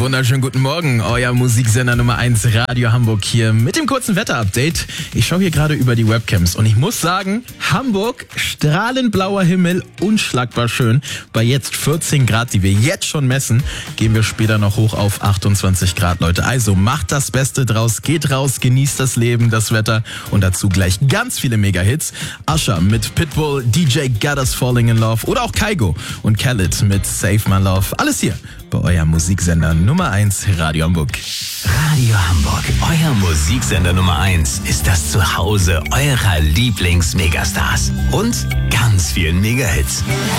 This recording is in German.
Wunderschönen guten Morgen, euer Musiksender Nummer 1 Radio Hamburg hier mit dem kurzen Wetterupdate. Ich schaue hier gerade über die Webcams und ich muss sagen, Hamburg, strahlend blauer Himmel, unschlagbar schön. Bei jetzt 14 Grad, die wir jetzt schon messen, gehen wir später noch hoch auf 28 Grad, Leute. Also macht das Beste draus, geht raus, genießt das Leben, das Wetter und dazu gleich ganz viele Mega-Hits. Usher mit Pitbull, DJ Gattas Falling in Love oder auch Kygo und Khaled mit Save My Love. Alles hier bei eurem Musiksender Nummer 1 Radio Hamburg. Radio Hamburg, euer Musiksender Nummer 1 ist das Zuhause eurer Lieblings-Megastars und ganz vielen Mega-Hits.